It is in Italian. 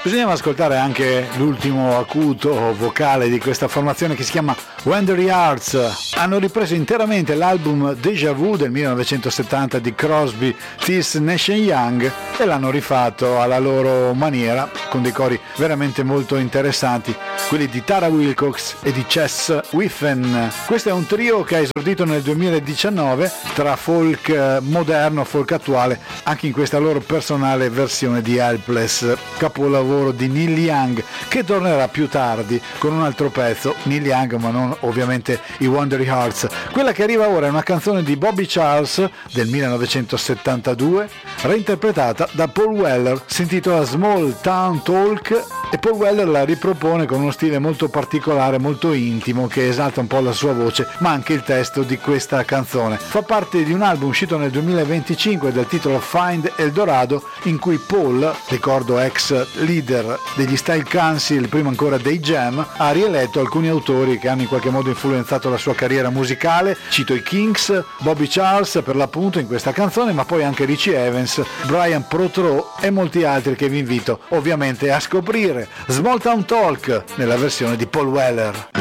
Bisognava ascoltare anche l'ultimo acuto vocale di questa formazione che si chiama Wandering Hearts. Hanno ripreso interamente l'album Déjà Vu del 1970 di Crosby, Stills, Nash Young e l'hanno rifatto alla loro maniera, con dei cori veramente molto interessanti, quelli di Tara Wilcox e di Chess Whiffen. Questo è un trio che ha esordito nel 2019 tra folk moderno, folk attuale, anche in questa loro personale versione di Helpless, capolavoro di Neil Young, che tornerà più tardi con un altro pezzo, Neil Young ma non ovviamente i Wandering Hearts. Quella che arriva ora è una canzone di Bobby Charles del 1972, reinterpretata da Paul Weller, si intitola Small Town Talk e Paul Weller la ripropone con uno stile molto particolare, molto intimo, che esalta un po' la sua voce ma anche il testo di questa canzone. Fa parte di un album uscito nel 2025 del titolo Find Eldorado, in cui Paul, ricordo ex leader degli Style Council, prima ancora dei Jam, ha rieletto alcuni autori che hanno in qualche modo influenzato la sua carriera musicale. Cito i Kinks, Bobby Charles per l'appunto in questa canzone, ma poi anche Richie Evans, Brian Protro e molti altri che vi invito ovviamente a scoprire. Small Town Talk nella versione di Paul Weller.